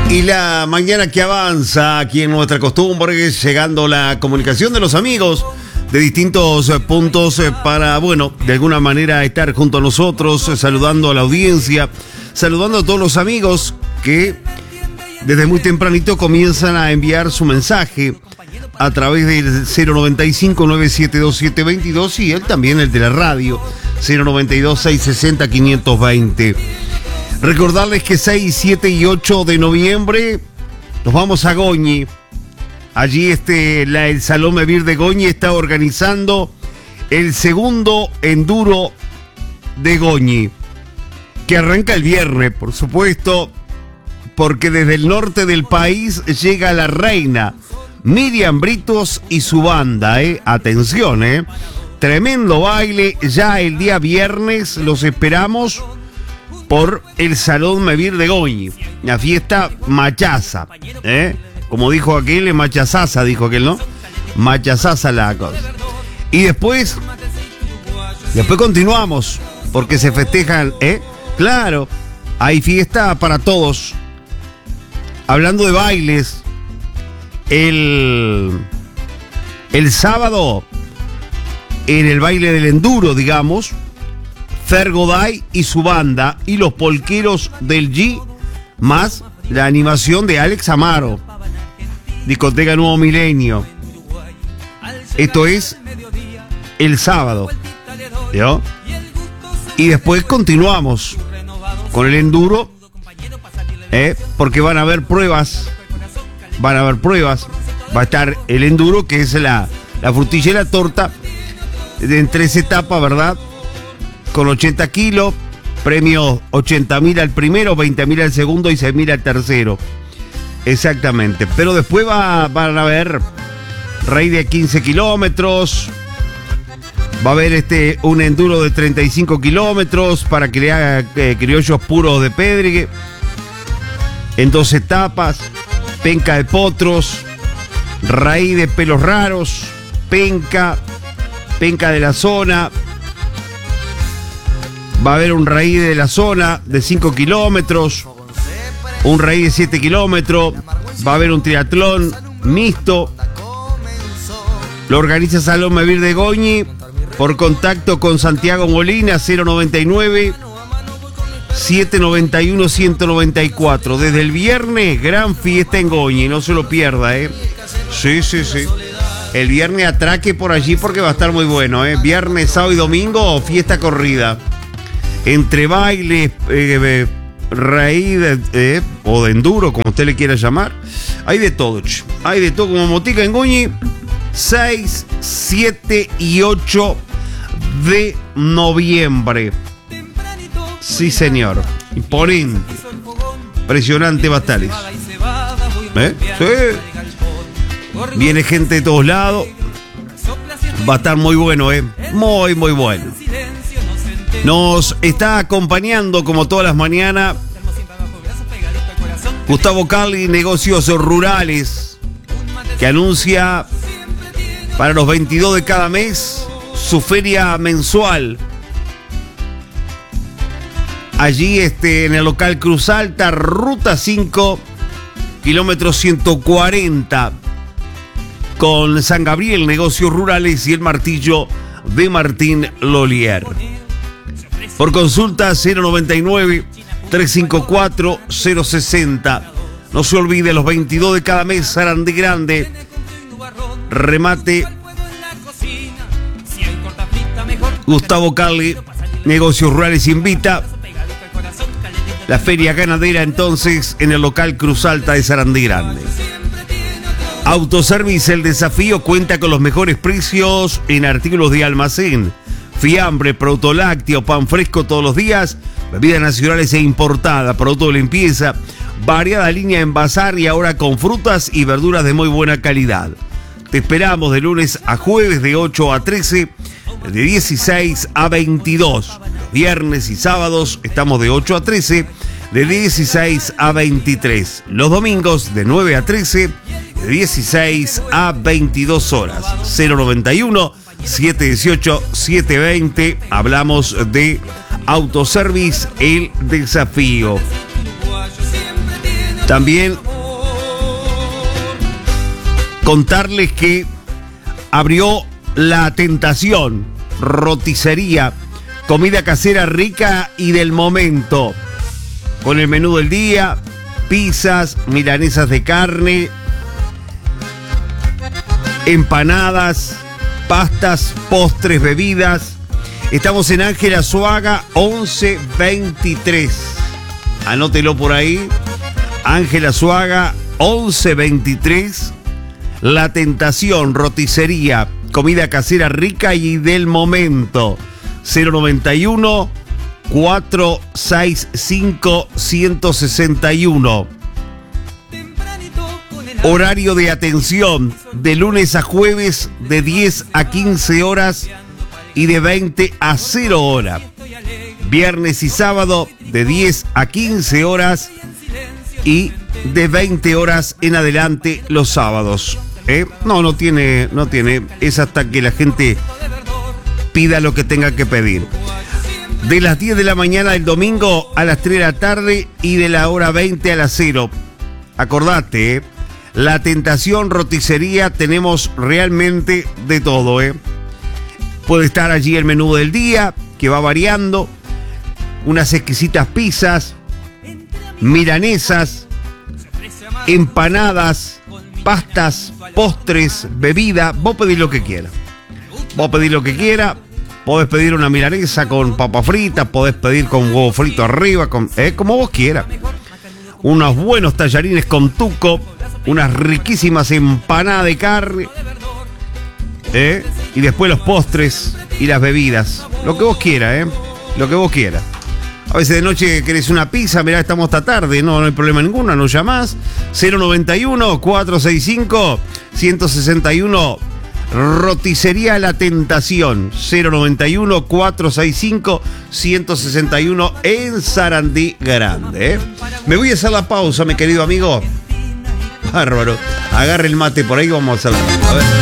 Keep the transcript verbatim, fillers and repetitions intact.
Y la mañana que avanza aquí en nuestra costumbre, llegando la comunicación de los amigos de distintos puntos para, bueno, de alguna manera estar junto a nosotros, saludando a la audiencia, saludando a todos los amigos que desde muy tempranito comienzan a enviar su mensaje a través del cero noventa y cinco, nueve siete dos, siete dos dos y él también el de la radio, cero noventa y dos, seiscientos sesenta, quinientos veinte. Recordarles que seis, siete y ocho de noviembre nos vamos a Goñi. Allí este, la, el Salón Mevir de Goñi está organizando el segundo enduro de Goñi, que arranca el viernes, por supuesto, porque desde el norte del país llega la reina Miriam Britos y su banda, eh. Atención, eh. Tremendo baile, ya el día viernes los esperamos por el Salón Mevir de Goñi, la fiesta machaza, ¿eh? Como dijo aquel, machazaza, dijo aquel, ¿no? Machazaza la cosa. Y después, después continuamos, porque se festejan, ¿eh? Claro, hay fiesta para todos. Hablando de bailes, el, el sábado, en el baile del enduro, digamos, Fer Goday y su banda y los polqueros del G, más la animación de Alex Amaro, Discoteca Nuevo Milenio. Esto es el sábado, ¿no? Y después continuamos con el enduro, ¿eh? Porque van a haber pruebas, van a haber pruebas, va a estar el enduro, que es la, la frutilla y la torta, de en tres etapas, ¿verdad? Con ochenta kilos, premios ochenta mil al primero, veinte mil al segundo y seis mil al tercero. Exactamente. Pero después va, van a haber rey de quince kilómetros, va a haber este, un enduro de treinta y cinco kilómetros para que le haga eh, criollos puros de Pedrigue, en dos etapas, penca de potros, raíz de pelos raros, penca, penca de la zona. Va a haber un raíz de la zona de cinco kilómetros, un raíz de siete kilómetros, va a haber un triatlón mixto. Lo organiza Salón Mevir de Goñi por contacto con Santiago Molina, cero noventa y nueve, setecientos noventa y uno, ciento noventa y cuatro. Desde el viernes, gran fiesta en Goñi, no se lo pierda, ¿eh? Sí, sí, sí. El viernes atraque por allí porque va a estar muy bueno, ¿eh? Viernes, sábado y domingo, fiesta corrida. Entre bailes, eh, eh, raíz de, eh, o de enduro, como usted le quiera llamar, hay de todo, ch. Hay de todo como motica en Goñi. seis, siete y ocho de noviembre. Sí, señor. Imponente. Impresionante va a estar eso. ¿Eh? Sí. Viene gente de todos lados. Va a estar muy bueno, ¿eh? Muy, muy bueno. Nos está acompañando, como todas las mañanas, Gustavo Carli, Negocios Rurales, que anuncia para los veintidós de cada mes su feria mensual. Allí este, en el local Cruz Alta, ruta cinco, kilómetro ciento cuarenta, con San Gabriel, Negocios Rurales y el martillo de Martín Lolier. Por consulta cero noventa y nueve, trescientos cincuenta y cuatro, cero sesenta. No se olvide, los veintidós de cada mes, Sarandí Grande, remate Gustavo Carli, Negocios Rurales invita. La feria ganadera entonces en el local Cruz Alta de Sarandí Grande. Autoservice El Desafío cuenta con los mejores precios en artículos de almacén. Fiambre, producto lácteo, pan fresco todos los días, bebidas nacionales e importadas, producto de limpieza, variada línea en bazar y ahora con frutas y verduras de muy buena calidad. Te esperamos de lunes a jueves de ocho a trece, de dieciséis a veintidós. Los viernes y sábados estamos de ocho a trece, de dieciséis a veintitrés. Los domingos de nueve a trece, de dieciséis a veintidós horas. cero noventa y uno, setecientos dieciocho, setecientos veinte. Hablamos de Autoservice El Desafío. También contarles que abrió La Tentación, roticería, comida casera rica y del momento, con el menú del día, pizzas, milanesas de carne, empanadas, pastas, postres, bebidas. Estamos en Ángel Azuaga once veintitrés. Anótelo por ahí. Ángel Azuaga once veintitrés. La Tentación, roticería, comida casera rica y del momento. cero noventa y uno, cuatrocientos sesenta y cinco, ciento sesenta y uno. Horario de atención de lunes a jueves de diez a quince horas y de veinte a cero hora. Viernes y sábado de diez a quince horas y de veinte horas en adelante los sábados. ¿Eh? No, no tiene, no tiene. Es hasta que la gente pida lo que tenga que pedir. De las diez de la mañana del domingo a las tres de la tarde y de la hora veinte a las cero. Acordate, ¿eh? La Tentación, roticería, tenemos realmente de todo, ¿eh? Puede estar allí el menú del día, que va variando. Unas exquisitas pizzas, milanesas, empanadas, pastas, postres, bebida. Vos pedís lo que quieras. Vos pedís lo que quieras. Podés pedir una milanesa con papa frita, podés pedir con huevo frito arriba, con, eh, como vos quieras. Unos buenos tallarines con tuco, unas riquísimas empanadas de carne, eh, y después los postres y las bebidas. Lo que vos quieras, eh. Lo que vos quieras. A veces de noche querés una pizza, mirá, estamos hasta tarde, no, no hay problema ninguno, nos llamás. cero noventa y uno, cuatrocientos sesenta y cinco, ciento sesenta y uno. Roticería La Tentación, cero noventa y uno, cuatrocientos sesenta y cinco, ciento sesenta y uno en Sarandí Grande, ¿eh? Me voy a hacer la pausa, mi querido amigo. Bárbaro. Agarre el mate por ahí, vamos a hacerla. A ver.